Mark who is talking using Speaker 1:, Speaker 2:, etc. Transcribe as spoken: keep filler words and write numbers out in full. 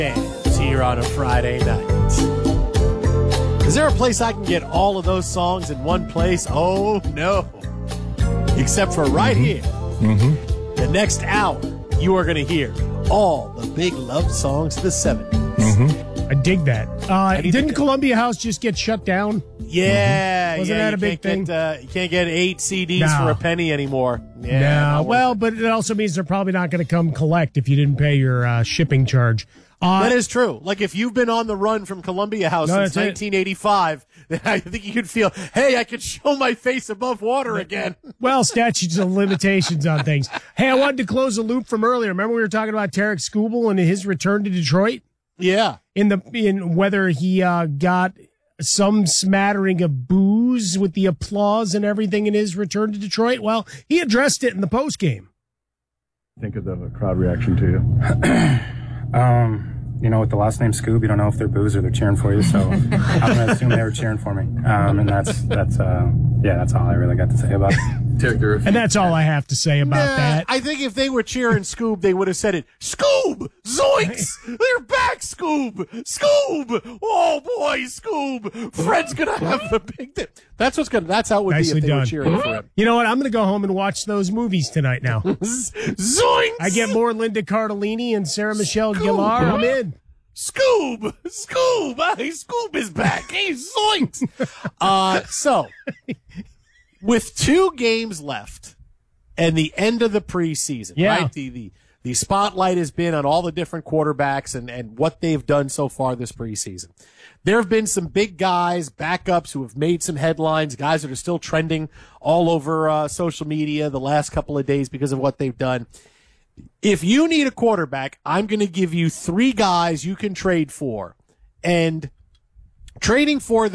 Speaker 1: Jams here on a Friday night. Is there a place I can get all of those songs in one place? Oh, no. Except for right here.
Speaker 2: Mm-hmm.
Speaker 1: The next hour, you are going to hear all the big love songs of the seventies.
Speaker 2: Mm-hmm.
Speaker 3: I dig that. Uh, didn't
Speaker 1: that-
Speaker 3: Columbia House just get shut down?
Speaker 1: Yeah.
Speaker 3: Wasn't
Speaker 1: yeah,
Speaker 3: that
Speaker 1: you
Speaker 3: a big
Speaker 1: can't
Speaker 3: thing?
Speaker 1: Get, uh, you can't get eight C Ds
Speaker 3: No.
Speaker 1: for a penny anymore. Yeah,
Speaker 3: no.
Speaker 1: not worth
Speaker 3: Well,
Speaker 1: it.
Speaker 3: but it also means they're probably not going to come collect if you didn't pay your uh, shipping charge. Uh,
Speaker 1: That is true. Like, if you've been on the run from Columbia House
Speaker 3: No,
Speaker 1: since
Speaker 3: that's it.
Speaker 1: nineteen eighty-five, then I think you could feel, hey, I could show my face above water again.
Speaker 3: Well, statutes of limitations on things. Hey, I wanted to close a loop from earlier. Remember we were talking about Tarek Skubal and his return to Detroit?
Speaker 1: Yeah.
Speaker 3: In the in whether he uh, got some smattering of booze with the applause and everything in his return to Detroit. Well, he addressed it in the postgame.
Speaker 4: Think of the crowd reaction to you.
Speaker 5: Um, you know, with the last name Scoob, you don't know if they're booze or they're cheering for you. So I'm gonna assume they were cheering for me. Um, and that's that's uh, yeah, that's all I really got to say about it.
Speaker 3: And that's all I have to say about
Speaker 1: Nah,
Speaker 3: that.
Speaker 1: I think if they were cheering Scoob, they would have said it. Scoob! Zoinks! They're back, Scoob! Scoob! Oh, boy, Scoob! Fred's gonna have the big day. That's what's gonna, that's how it would
Speaker 3: Nicely
Speaker 1: be if they
Speaker 3: done.
Speaker 1: were cheering for him.
Speaker 3: You know what? I'm going to go home and watch those movies tonight now.
Speaker 1: Zoinks!
Speaker 3: I get more Linda Cardellini and Sarah Michelle Gellar. I'm in.
Speaker 1: Scoob! Scoob! Hey, Scoob is back! Hey, zoinks! Uh, so, with two games left and the end of the preseason,
Speaker 3: Yeah.
Speaker 1: right? The, the the spotlight has been on all the different quarterbacks and, and what they've done so far this preseason. There have been some big guys, backups who have made some headlines, guys that are still trending all over uh, social media the last couple of days because of what they've done. If you need a quarterback, I'm going to give you three guys you can trade for. And trading for